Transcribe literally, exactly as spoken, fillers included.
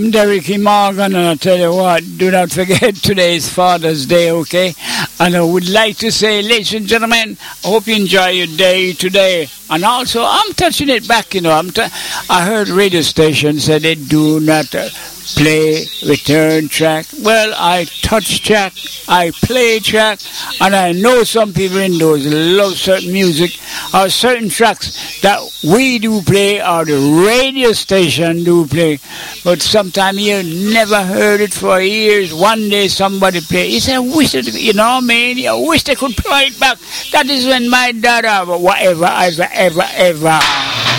I'm Derek E. Morgan, and I tell you what, do not forget today is Father's Day, okay? And I would like to say, ladies and gentlemen, I hope you enjoy your day today. And also, I'm touching it back, you know. I'm t- I heard radio stations say they do not uh, play return track. Well, I touch track, I play track, and I know some people in those love certain music or certain tracks that we do play or the radio station do play. But sometimes you never heard it for years. One day somebody play. You say, I wish it, you know what I mean? I wish they could play it back. That is when my dad, or whatever, ever, ever, ever.